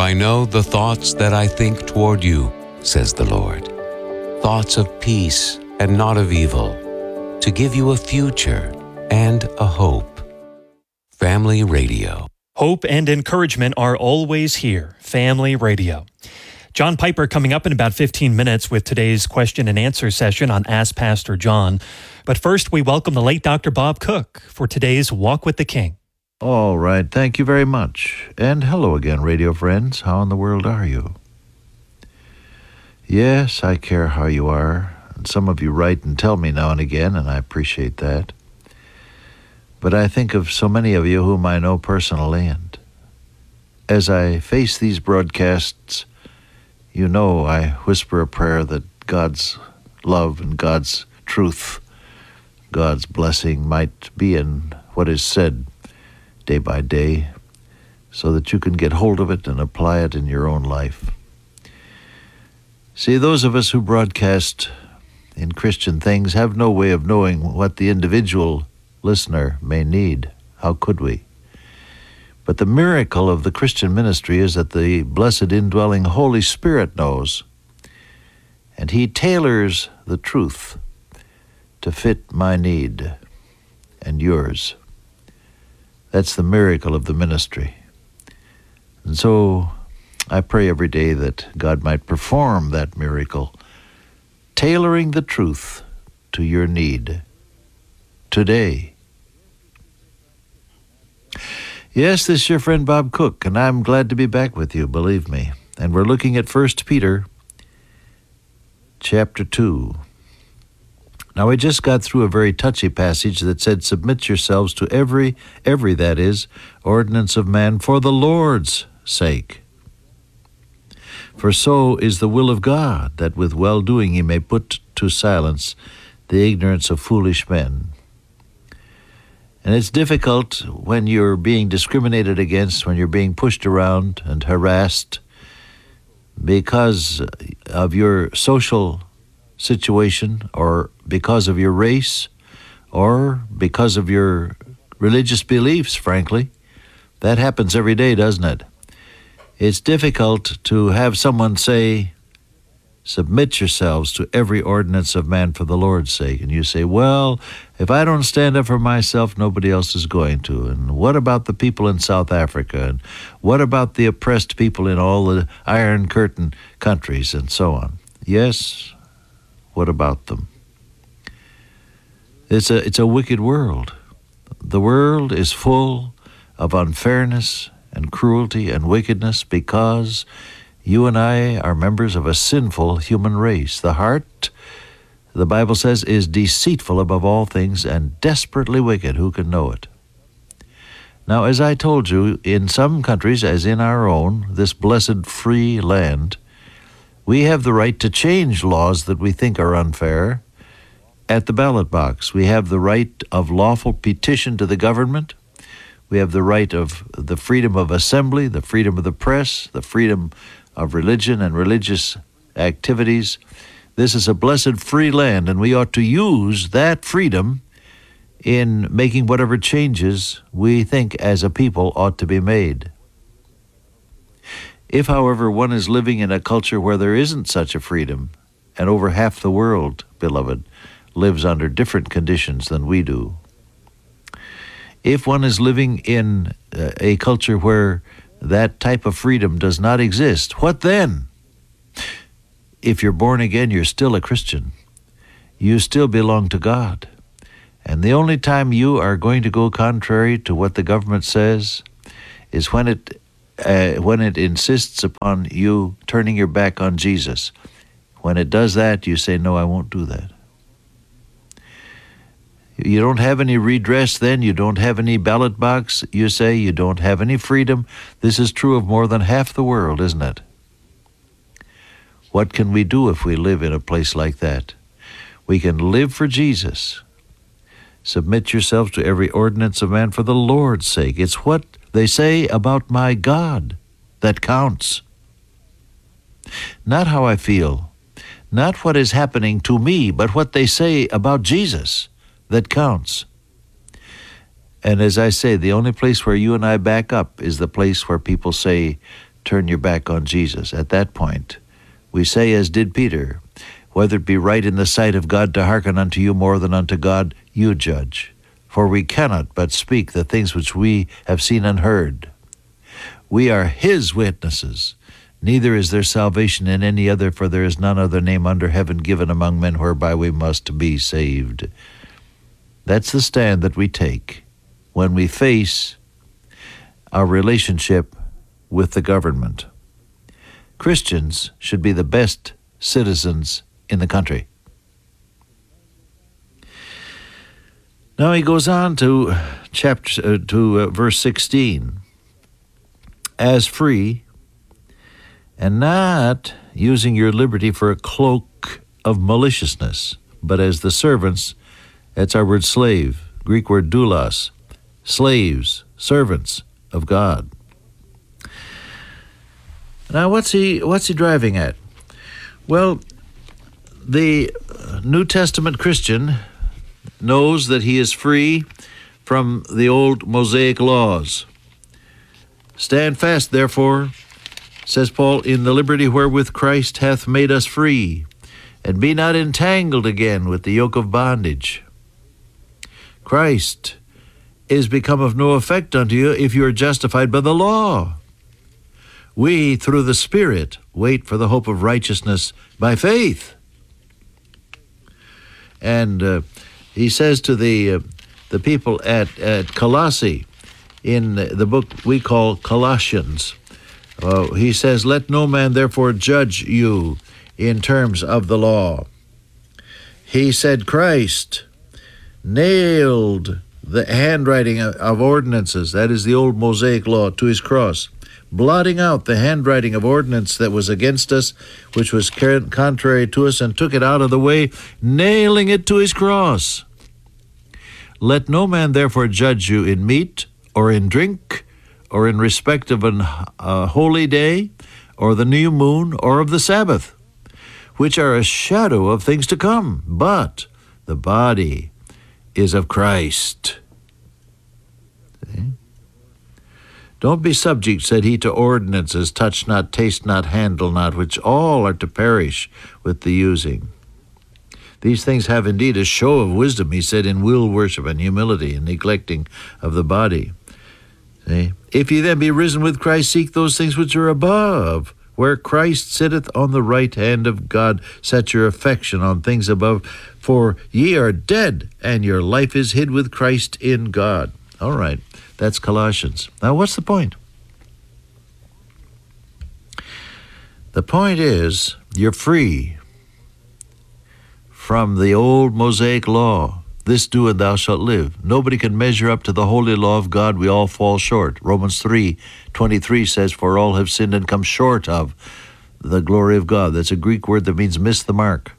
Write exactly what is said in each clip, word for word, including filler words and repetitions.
I know the thoughts that I think toward you, says the Lord, thoughts of peace and not of evil, to give you a future and a hope. Family Radio. Hope and encouragement are always here. Family Radio. John Piper coming up in about fifteen minutes with today's question and answer session on Ask Pastor John. But first, we welcome the late Doctor Bob Cook for today's Walk with the King. All right, thank you very much. And hello again, radio friends. How in the world are you? Yes, I care how you are. And some of you write and tell me now and again, and I appreciate that. But I think of so many of you whom I know personally, and as I face these broadcasts, you know I whisper a prayer that God's love and God's truth, God's blessing might be in what is said day by day, so that you can get hold of it and apply it in your own life. See, those of us who broadcast in Christian things have no way of knowing what the individual listener may need. How could we? But the miracle of the Christian ministry is that the blessed indwelling Holy Spirit knows, and He tailors the truth to fit my need and yours. That's the miracle of the ministry. And so I pray every day that God might perform that miracle, tailoring the truth to your need today. Yes, this is your friend Bob Cook, and I'm glad to be back with you, believe me. And we're looking at First Peter chapter two. Now, we just got through a very touchy passage that said, submit yourselves to every, every, that is, ordinance of man for the Lord's sake. For so is the will of God, that with well-doing He may put to silence the ignorance of foolish men. And it's difficult when you're being discriminated against, when you're being pushed around and harassed because of your social situation or because of your race or because of your religious beliefs, frankly. That happens every day, doesn't it? It's difficult to have someone say, submit yourselves to every ordinance of man for the Lord's sake. And you say, well, if I don't stand up for myself, nobody else is going to. And what about the people in South Africa? And what about the oppressed people in all the Iron Curtain countries and so on? Yes, what about them? It's a, it's a wicked world. The world is full of unfairness and cruelty and wickedness because you and I are members of a sinful human race. The heart, the Bible says, is deceitful above all things and desperately wicked. Who can know it? Now, as I told you, in some countries, as in our own, this blessed free land, we have the right to change laws that we think are unfair at the ballot box. We have the right of lawful petition to the government. We have the right of the freedom of assembly, the freedom of the press, the freedom of religion and religious activities. This is a blessed free land, and we ought to use that freedom in making whatever changes we think as a people ought to be made. If, however, one is living in a culture where there isn't such a freedom, and over half the world, beloved, lives under different conditions than we do, if one is living in a culture where that type of freedom does not exist, what then? If you're born again, you're still a Christian. You still belong to God. And the only time you are going to go contrary to what the government says is when it uh, when it insists upon you turning your back on Jesus. When it does that, you say, no, I won't do that. You don't have any redress then. You don't have any ballot box. You say you don't have any freedom. This is true of more than half the world, isn't it? What can we do if we live in a place like that? We can live for Jesus. Submit yourselves to every ordinance of man for the Lord's sake. It's what they say about my God that counts. Not how I feel, not what is happening to me, but what they say about Jesus that counts. And as I say, the only place where you and I back up is the place where people say, turn your back on Jesus. At that point, we say, as did Peter, whether it be right in the sight of God to hearken unto you more than unto God, you judge. For we cannot but speak the things which we have seen and heard. We are his witnesses. Neither is there salvation in any other, for there is none other name under heaven given among men whereby we must be saved. That's the stand that we take when we face our relationship with the government. Christians should be the best citizens in the country. Now he goes on to chapter uh, to uh, verse sixteen. As free, and not using your liberty for a cloak of maliciousness, but as the servants, that's our word slave, Greek word doulos, slaves, servants of God. Now what's he what's he driving at? Well, the New Testament Christian knows that he is free from the old Mosaic laws. Stand fast, therefore, says Paul, in the liberty wherewith Christ hath made us free, and be not entangled again with the yoke of bondage. Christ is become of no effect unto you if you are justified by the law. We, through the Spirit, wait for the hope of righteousness by faith. And uh, he says to the uh, the people at, at Colossae, in the book we call Colossians, uh, he says, let no man therefore judge you in terms of the law. He said Christ nailed the handwriting of ordinances, that is the old Mosaic law, to his cross, blotting out the handwriting of ordinance that was against us, which was contrary to us, and took it out of the way, nailing it to his cross. Let no man therefore judge you in meat, or in drink, or in respect of an uh, holy day, or the new moon, or of the Sabbath, which are a shadow of things to come. But the body is of Christ. See? Don't be subject, said he, to ordinances, touch not, taste not, handle not, which all are to perish with the using. These things have indeed a show of wisdom, he said, in will worship and humility and neglecting of the body. See? If ye then be risen with Christ, seek those things which are above, where Christ sitteth on the right hand of God. Set your affection on things above, for ye are dead, and your life is hid with Christ in God. All right, that's Colossians. Now, what's the point? The point is, you're free from the old Mosaic law. This do and thou shalt live. Nobody can measure up to the holy law of God. We all fall short. Romans three twenty-three says, for all have sinned and come short of the glory of God. That's a Greek word that means miss the mark.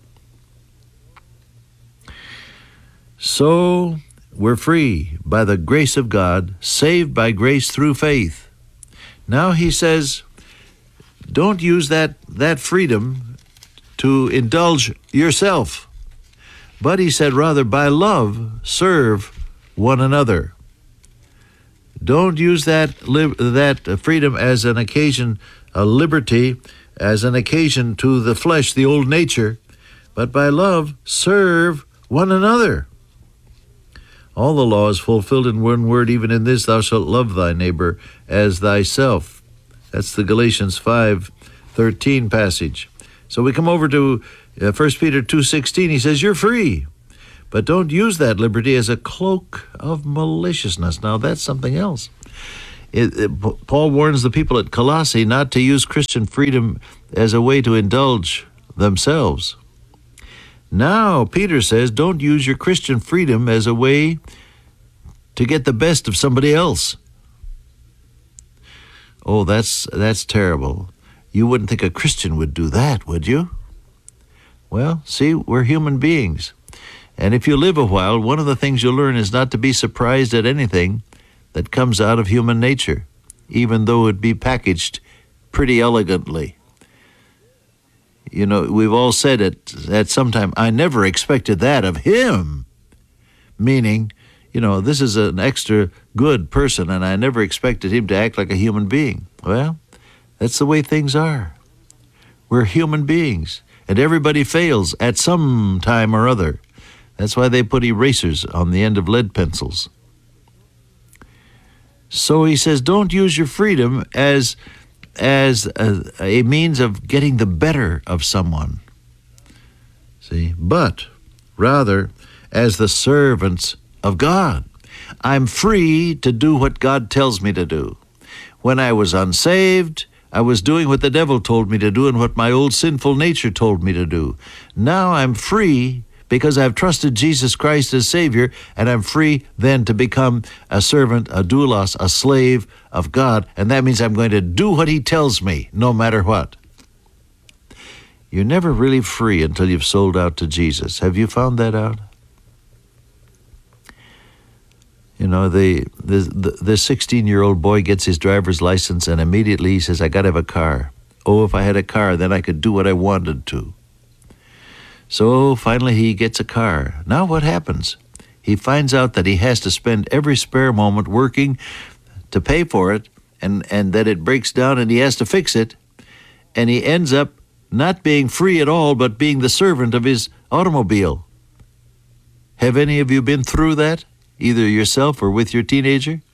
So we're free by the grace of God, saved by grace through faith. Now he says, don't use that, that freedom to indulge yourself. But he said, rather, by love, serve one another. Don't use that li- that freedom as an occasion, a liberty, as an occasion to the flesh, the old nature, but by love, serve one another. All the law is fulfilled in one word, even in this, thou shalt love thy neighbor as thyself. That's the Galatians five thirteen passage. So we come over to Uh, First Peter two sixteen, he says, you're free, but don't use that liberty as a cloak of maliciousness. Now, that's something else. It, it, Paul warns the people at Colossae not to use Christian freedom as a way to indulge themselves. Now, Peter says, don't use your Christian freedom as a way to get the best of somebody else. Oh, that's that's terrible. You wouldn't think a Christian would do that, would you? Well, see, we're human beings. And if you live a while, one of the things you'll learn is not to be surprised at anything that comes out of human nature, even though it be packaged pretty elegantly. You know, we've all said it at some time, I never expected that of him. Meaning, you know, this is an extra good person, and I never expected him to act like a human being. Well, That's the way things are. We're human beings, and everybody fails at some time or other. That's why they put erasers on the end of lead pencils. So he says, don't use your freedom as, as a, a means of getting the better of someone. See, but rather as the servants of God. I'm free to do what God tells me to do. When I was unsaved, I was doing what the devil told me to do and what my old sinful nature told me to do. Now I'm free because I've trusted Jesus Christ as Savior, and I'm free then to become a servant, a doulos, a slave of God, and that means I'm going to do what He tells me, no matter what. You're never really free until you've sold out to Jesus. Have you found that out? You know, the the the sixteen-year-old boy gets his driver's license, and immediately he says, I got to have a car. Oh, if I had a car, then I could do what I wanted to. So finally he gets a car. Now what happens? He finds out that he has to spend every spare moment working to pay for it, and, and that it breaks down and he has to fix it, and he ends up not being free at all, but being the servant of his automobile. Have any of you been through that, either yourself or with your teenager?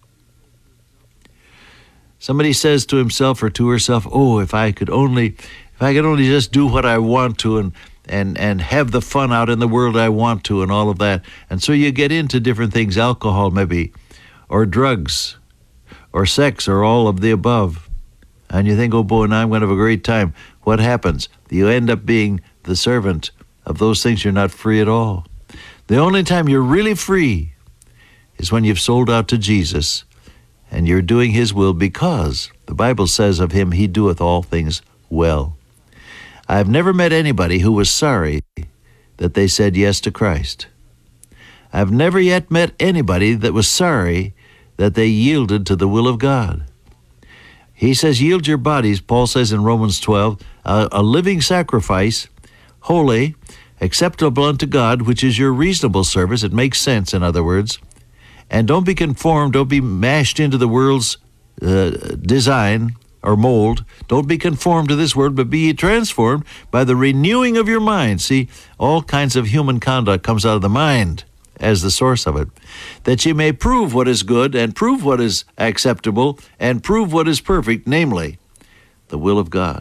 Somebody says to himself or to herself, oh, if I could only, if I could only just do what I want to and and and have the fun out in the world I want to and all of that. And so you get into different things, alcohol maybe, or drugs, or sex, or all of the above. And you think, oh boy, now I'm going to have a great time. What happens? You end up being the servant of those things. You're not free at all. The only time you're really free is when you've sold out to Jesus and you're doing His will, because the Bible says of Him, He doeth all things well. I've never met anybody who was sorry that they said yes to Christ. I've never yet met anybody that was sorry that they yielded to the will of God. He says, yield your bodies, Paul says in Romans twelve, a, a living sacrifice, holy, acceptable unto God, which is your reasonable service. It makes sense, in other words. And don't be conformed, don't be mashed into the world's uh, design or mold. Don't be conformed to this world, but be ye transformed by the renewing of your mind. See, all kinds of human conduct comes out of the mind as the source of it. That ye may prove what is good, and prove what is acceptable, and prove what is perfect, namely, the will of God.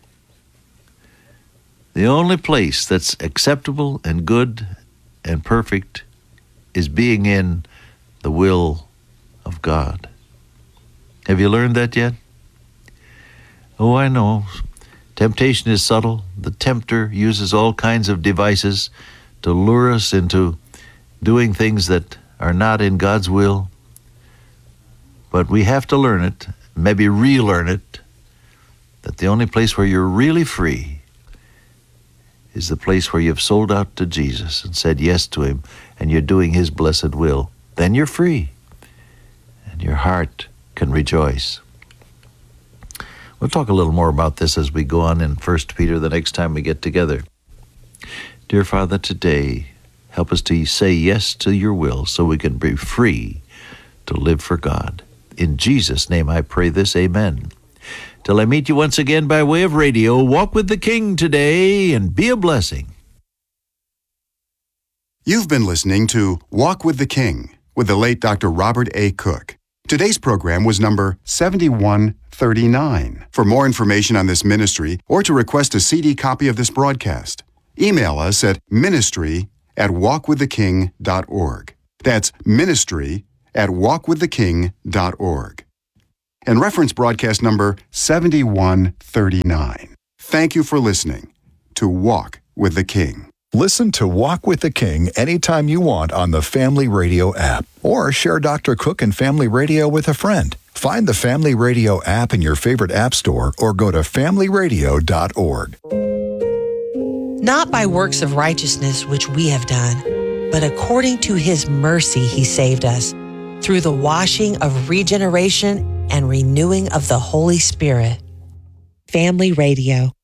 The only place that's acceptable and good and perfect is being in the will of God. Have you learned that yet? Oh, I know. Temptation is subtle. The tempter uses all kinds of devices to lure us into doing things that are not in God's will. But we have to learn it, maybe relearn it, that the only place where you're really free is the place where you've sold out to Jesus and said yes to Him, and you're doing His blessed will. Then you're free, and your heart can rejoice. We'll talk a little more about this as we go on in First Peter the next time we get together. Dear Father, today, help us to say yes to your will so we can be free to live for God. In Jesus' name I pray this, amen. Till I meet you once again by way of radio, walk with the King today and be a blessing. You've been listening to Walk with the King with the late Doctor Robert A. Cook. Today's program was number seventy-one thirty-nine. For more information on this ministry or to request a C D copy of this broadcast, email us at ministry at walk with the king dot org. That's ministry at walk with the king dot org. And reference broadcast number seventy-one thirty-nine. Thank you for listening to Walk with the King. Listen to Walk with the King anytime you want on the Family Radio app, or share Doctor Cook and Family Radio with a friend. Find the Family Radio app in your favorite app store or go to family radio dot org. Not by works of righteousness which we have done, but according to His mercy He saved us, through the washing of regeneration and renewing of the Holy Spirit. Family Radio.